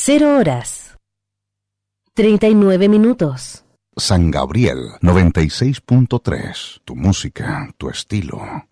0 horas 39 minutos. San Gabriel 96.3. Tu música, tu estilo.